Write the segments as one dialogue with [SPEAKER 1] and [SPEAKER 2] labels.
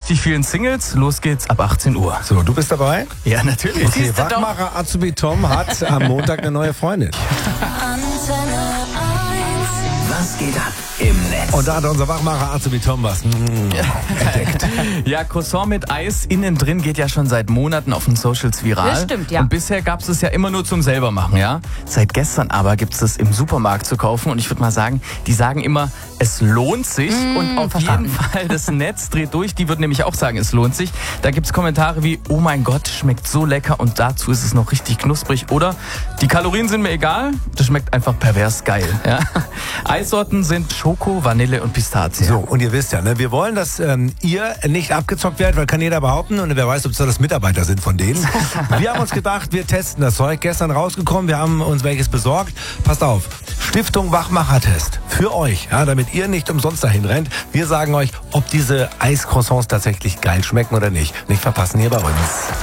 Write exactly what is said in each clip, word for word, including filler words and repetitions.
[SPEAKER 1] richtig vielen Singles. Los geht's ab achtzehn Uhr.
[SPEAKER 2] So, du bist dabei?
[SPEAKER 1] Ja, natürlich.
[SPEAKER 2] Okay, Wachmacher Azubi Tom hat am Montag eine neue Freundin.
[SPEAKER 3] Was geht ab im Netz?
[SPEAKER 2] Und da hat unser Wachmacher Azubi Tom was mm, entdeckt.
[SPEAKER 1] Ja, Croissant mit Eis innen drin geht ja schon seit Monaten auf den Socials viral.
[SPEAKER 4] Das stimmt, ja.
[SPEAKER 1] Und bisher gab es es ja immer nur zum selbermachen, ja. Seit gestern aber gibt es es im Supermarkt zu kaufen. Und ich würde mal sagen, die sagen immer, es lohnt sich.
[SPEAKER 4] Mm,
[SPEAKER 1] und auf
[SPEAKER 4] verstanden.
[SPEAKER 1] jeden Fall, das Netz dreht durch. Die wird nämlich auch sagen, es lohnt sich. Da gibt es Kommentare wie, oh mein Gott, schmeckt so lecker und dazu ist es noch richtig knusprig. Oder, die Kalorien sind mir egal, das schmeckt einfach pervers geil. Ja? Eissorten sind Schoko, Vanille und Pistazie.
[SPEAKER 2] So, und ihr wisst ja, ne, wir wollen, dass ähm, ihr nicht abgezockt werdet, weil kann jeder behaupten und wer weiß, ob es das Mitarbeiter sind von denen. Wir haben uns gedacht, wir testen das Zeug. Gestern rausgekommen, wir haben uns welches besorgt. Passt auf, Stiftung Wachmacher-Test für euch, ja, damit ihr nicht umsonst dahin rennt. Wir sagen euch, ob diese Eiscroissants tatsächlich geil schmecken oder nicht. Nicht verpassen hier bei uns.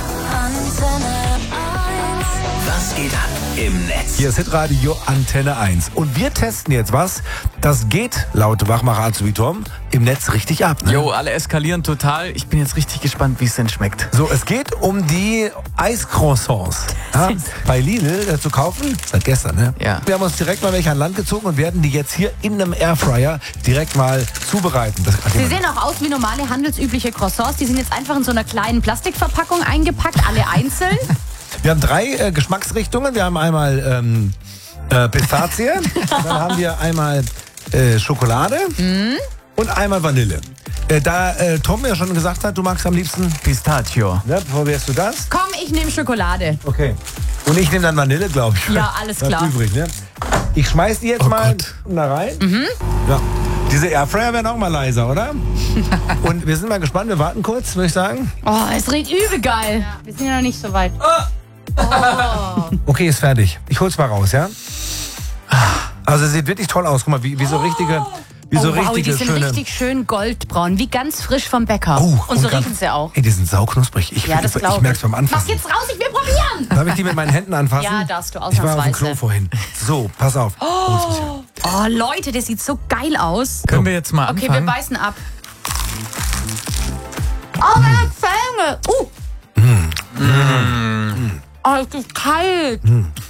[SPEAKER 3] Was geht ab im Netz?
[SPEAKER 2] Hier ist Hitradio Antenne eins. Und wir testen jetzt was, das geht, laut Wachmacher Azubi Tom, im Netz richtig ab. Ne?
[SPEAKER 1] Jo, alle eskalieren total. Ich bin jetzt richtig gespannt, wie es denn schmeckt.
[SPEAKER 2] So, es geht um die Eiscroissants. Ja, bei Lidl äh, zu kaufen, seit gestern, ne?
[SPEAKER 1] Ja.
[SPEAKER 2] Wir haben uns direkt mal welche an Land gezogen und werden die jetzt hier in einem Airfryer direkt mal zubereiten. Das
[SPEAKER 4] Sie sehen auch aus wie normale handelsübliche Croissants. Die sind jetzt einfach in so einer kleinen Plastikverpackung eingepackt, alle einzeln.
[SPEAKER 2] Wir haben drei äh, Geschmacksrichtungen. Wir haben einmal ähm, äh, Pistazie, dann haben wir einmal äh, Schokolade
[SPEAKER 4] Mm.
[SPEAKER 2] und einmal Vanille. Äh, da äh, Tom ja schon gesagt hat, du magst am liebsten
[SPEAKER 1] Pistachio.
[SPEAKER 2] Ne, probierst du das?
[SPEAKER 4] Komm, ich nehme Schokolade.
[SPEAKER 2] Okay. Und ich nehme dann Vanille, glaube ich.
[SPEAKER 4] Ja, alles
[SPEAKER 2] Das
[SPEAKER 4] klar.
[SPEAKER 2] übrig, ne? Ich schmeiß die jetzt
[SPEAKER 1] Oh
[SPEAKER 2] mal
[SPEAKER 1] Gott.
[SPEAKER 2] da rein. Ja. Diese Airfryer werden auch mal leiser, oder? Und wir sind mal gespannt. Wir warten kurz, würde ich sagen.
[SPEAKER 4] Oh, es riecht übel geil. Wir sind ja noch nicht so weit.
[SPEAKER 2] Okay, ist fertig. Ich hol's mal raus, ja? Also es sieht wirklich toll aus. Guck mal, wie, wie so richtige, wie so
[SPEAKER 4] Oh, wow, die
[SPEAKER 2] richtige
[SPEAKER 4] sind
[SPEAKER 2] schöne.
[SPEAKER 4] richtig schön goldbraun, wie ganz frisch vom Bäcker.
[SPEAKER 2] Oh,
[SPEAKER 4] und so
[SPEAKER 2] ganz-
[SPEAKER 4] riechen sie auch.
[SPEAKER 2] Ey, die sind sauknusprig. Ich,
[SPEAKER 4] Ja, das
[SPEAKER 2] ich,
[SPEAKER 4] glaube
[SPEAKER 2] ich
[SPEAKER 4] ich.
[SPEAKER 2] merk's beim
[SPEAKER 4] Mach
[SPEAKER 2] Anfassen.
[SPEAKER 4] jetzt raus, ich will probieren.
[SPEAKER 2] Darf ich die mit meinen Händen anfassen?
[SPEAKER 4] Ja, darfst du,
[SPEAKER 2] Ich war auf dem
[SPEAKER 4] ausnahmsweise.
[SPEAKER 2] Klo vorhin. So, pass auf. Oh, jetzt muss ich-
[SPEAKER 4] Oh, Leute, das sieht so geil aus.
[SPEAKER 1] Können wir jetzt mal
[SPEAKER 4] Okay, wir
[SPEAKER 1] anfangen?
[SPEAKER 4] beißen ab. Oh, meine Zähne. Uh.
[SPEAKER 2] Mm.
[SPEAKER 4] Oh, es ist kalt.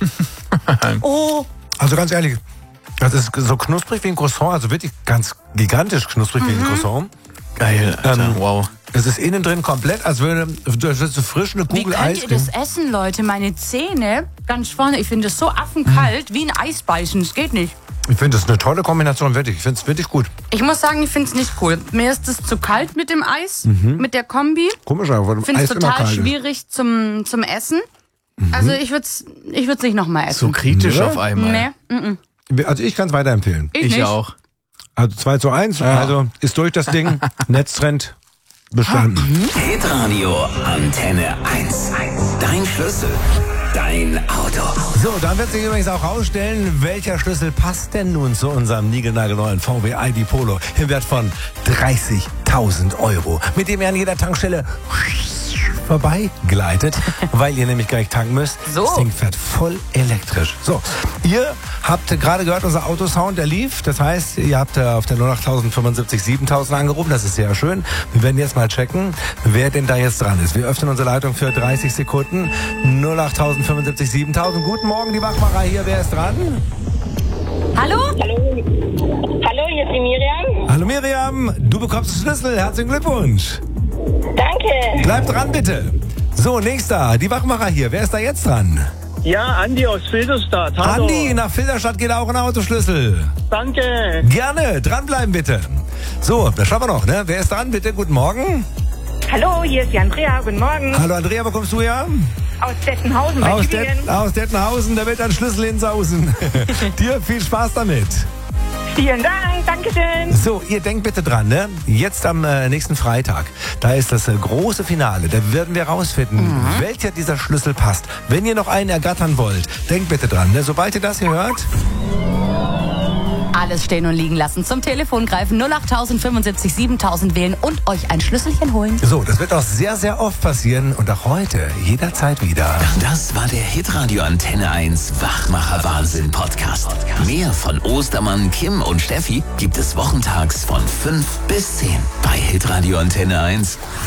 [SPEAKER 4] Oh.
[SPEAKER 2] Also ganz ehrlich, das ist so knusprig wie ein Croissant, also wirklich ganz gigantisch knusprig wie ein Croissant.
[SPEAKER 1] Geil, Alter,
[SPEAKER 2] Ähm,
[SPEAKER 1] wow.
[SPEAKER 2] Es ist innen drin komplett, als würde das ist so frisch eine
[SPEAKER 4] Wie
[SPEAKER 2] Kugel
[SPEAKER 4] könnt
[SPEAKER 2] Eis
[SPEAKER 4] ihr das
[SPEAKER 2] drin.
[SPEAKER 4] essen, Leute? Meine Zähne, ganz vorne, ich finde das so affenkalt, wie ein Eisbeißen. Das geht nicht.
[SPEAKER 2] Ich finde das eine tolle Kombination, wirklich. Ich finde es wirklich gut.
[SPEAKER 4] Ich muss sagen, ich finde es nicht cool. Mir ist es zu kalt mit dem Eis, mit der Kombi.
[SPEAKER 2] Komisch, aber
[SPEAKER 4] Ich finde es
[SPEAKER 2] Eis immer
[SPEAKER 4] total
[SPEAKER 2] kalt ist.
[SPEAKER 4] schwierig zum, zum Essen. Also ich würde es ich würd's nicht nochmal
[SPEAKER 1] So
[SPEAKER 4] essen.
[SPEAKER 1] kritisch
[SPEAKER 2] Ja?
[SPEAKER 1] auf einmal.
[SPEAKER 4] Nee, mm, mm.
[SPEAKER 2] Also ich kann es weiterempfehlen.
[SPEAKER 4] Ich,
[SPEAKER 1] Ich
[SPEAKER 4] nicht.
[SPEAKER 1] auch.
[SPEAKER 2] Also zwei zu eins, also ist durch das Ding. Netztrend bestanden.
[SPEAKER 3] Hitradio Antenne eins. Dein Schlüssel, dein Auto.
[SPEAKER 2] So, dann wird sich übrigens auch rausstellen, welcher Schlüssel passt denn nun zu unserem niegelnagelneuen V W I D Polo im Wert von dreißigtausend Euro, mit dem ihr an jeder Tankstelle vorbeigleitet, weil ihr nämlich gleich tanken müsst.
[SPEAKER 4] So.
[SPEAKER 2] Das Ding fährt voll elektrisch. So, ihr habt gerade gehört, unser Autosound, der lief. Das heißt, ihr habt äh, auf der null acht fünfundsiebzig siebentausend angerufen. Das ist sehr schön. Wir werden jetzt mal checken, wer denn da jetzt dran ist. Wir öffnen unsere Leitung für dreißig Sekunden. null acht fünfundsiebzig siebentausend. Guten Morgen, die Wachmacher hier. Wer ist dran?
[SPEAKER 4] Hallo?
[SPEAKER 5] Hallo, hallo, hier ist die Miriam.
[SPEAKER 2] Hallo Miriam, du bekommst den Schlüssel. Herzlichen Glückwunsch.
[SPEAKER 5] Danke.
[SPEAKER 2] Bleib dran, bitte. So, nächster, die Wachmacher hier. Wer ist da jetzt dran?
[SPEAKER 6] Ja, Andi aus Filderstadt. Hallo.
[SPEAKER 2] Andi, nach Filderstadt geht auch ein Autoschlüssel.
[SPEAKER 6] Danke.
[SPEAKER 2] Gerne, dranbleiben bitte. So, das schaffen wir noch, ne? Wer ist dran, bitte? Guten Morgen.
[SPEAKER 5] Hallo, hier ist die Andrea. Guten Morgen.
[SPEAKER 2] Hallo Andrea, wo kommst du her?
[SPEAKER 5] Aus Dettenhausen bei
[SPEAKER 2] Aus,
[SPEAKER 5] Tübingen.
[SPEAKER 2] Det aus Dettenhausen, da wird ein Schlüssel hinsausen. Dir viel Spaß damit.
[SPEAKER 5] Vielen Dank. Dankeschön.
[SPEAKER 2] So, ihr denkt bitte dran, ne? Jetzt am äh, nächsten Freitag, da ist das äh, große Finale. Da werden wir rausfinden,
[SPEAKER 4] Mhm.
[SPEAKER 2] welcher dieser Schlüssel passt. Wenn ihr noch einen ergattern wollt, denkt bitte dran, ne? Sobald ihr das hier hört,
[SPEAKER 4] Alles stehen und liegen lassen. Zum Telefon greifen, null acht fünfundsiebzig siebentausend wählen und euch ein Schlüsselchen holen.
[SPEAKER 2] so, das wird auch sehr, sehr oft passieren und auch heute, jederzeit wieder.
[SPEAKER 3] Das war der Hitradio Antenne eins Wachmacher Wahnsinn Podcast. Mehr von Ostermann, Kim und Steffi gibt es wochentags von fünf bis zehn bei Hitradio Antenne eins.